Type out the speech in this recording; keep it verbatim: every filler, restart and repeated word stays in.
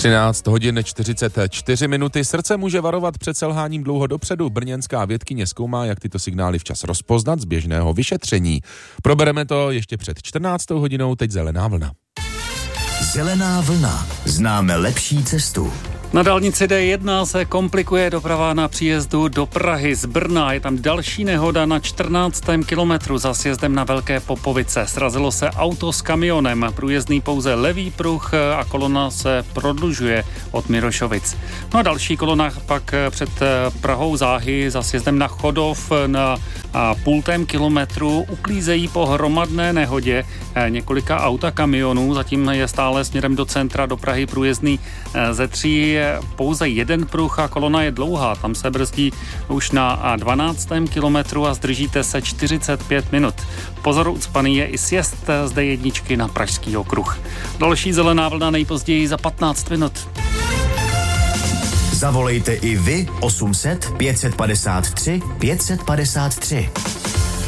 třináct hodin čtyřicet čtyři minuty. Srdce může varovat před selháním dlouho dopředu. Brněnská vědkyně zkoumá, jak tyto signály včas rozpoznat z běžného vyšetření. Probereme to ještě před čtrnáctou hodinou, teď zelená vlna. Zelená vlna. Známe lepší cestu. Na dálnici D jedna se komplikuje doprava na příjezdu do Prahy z Brna. Je tam další nehoda na čtrnáctém kilometru za sjezdem na Velké Popovice. Srazilo se auto s kamionem. Průjezdný pouze levý pruh a kolona se prodlužuje od Mirošovic. No a další kolona pak před Prahou záhy za sjezdem na Chodov na půltém kilometru uklízejí po hromadné nehodě několika auta kamionů. Zatím je stále směrem do centra do Prahy průjezdný ze tří. Pouze jeden pruh a kolona je dlouhá. Tam se brzdí už na dvanáctém kilometru a zdržíte se čtyřicet pět minut. Pozor, ucpaný je i sjezd z D jedna na Pražský okruh. Další zelená vlna nejpozději za patnáct minut. Zavolejte i vy osm set pět set padesát tři pět set padesát tři.